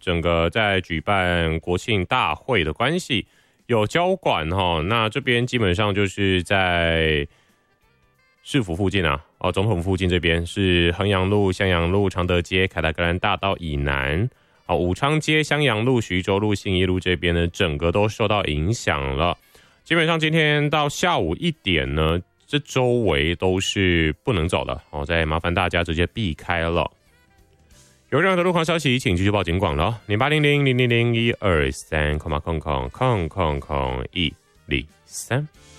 整个在举办国庆大会的关系，有交管那这边基本上就是在市府附近总统附近这边是衡阳路、襄阳路、常德街、凯达格兰大道以南，武昌街、襄阳路、徐州路、信义路这边呢，整个都受到影响了。基本上今天到下午1点呢，这周围都是不能走的再麻烦大家直接避开了。有任何的路况消息，请继续报警广了0800000123，空123。